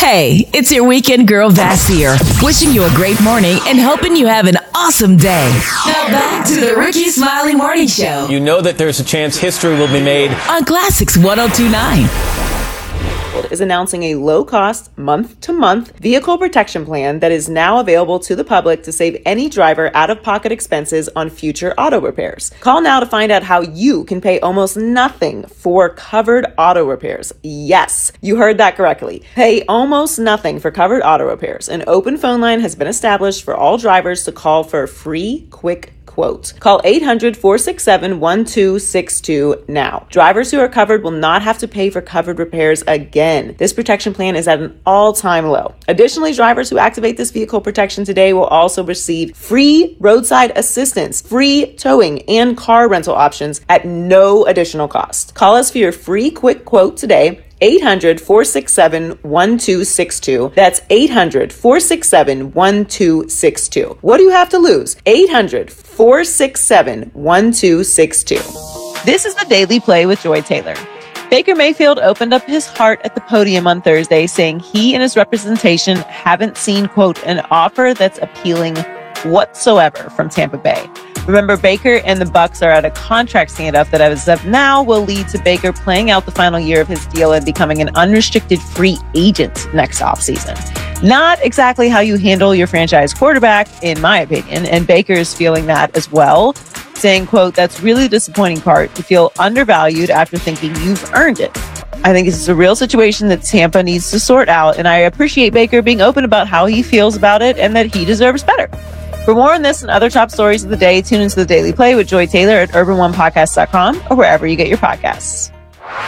Hey, it's your weekend girl Vass here, wishing you a great morning and hoping you have an awesome day. Now back to the Ricky Smiley Morning Show. You know that there's a chance history will be made On Classics 102.9. Is announcing a low-cost, month-to-month vehicle protection plan that is now available to the public to save any driver out-of-pocket expenses on future auto repairs. Call now to find out how you can pay almost nothing for covered auto repairs. Yes, you heard that correctly. Pay almost nothing for covered auto repairs. An open phone line has been established for all drivers to call for a free, quick quote. Call 800-467-1262 now. Drivers who are covered will not have to pay for covered repairs again. This protection plan is at an all-time low. Additionally, drivers who activate this vehicle protection today will also receive free roadside assistance, free towing, and car rental options at no additional cost. Call us for your free quick quote today. 800-467-1262. That's 800-467-1262. What do you have to lose? 800-467-1262. This is the Daily Play with Joy Taylor. Baker Mayfield opened up his heart at the podium on Thursday, saying he and his representation haven't seen, quote, an offer that's appealing whatsoever from Tampa Bay. Remember, Baker and the Bucs are at a contract standoff that as of now will lead to Baker playing out the final year of his deal and becoming an unrestricted free agent next offseason. Not exactly how you handle your franchise quarterback, in my opinion, and Baker is feeling that as well, saying, quote, that's really the disappointing part, to feel undervalued after thinking you've earned it. I think this is a real situation that Tampa needs to sort out, and I appreciate Baker being open about how he feels about it and that he deserves better. For more on this and other top stories of the day, tune into the Daily Play with Joy Taylor at urban1podcast.com or wherever you get your podcasts.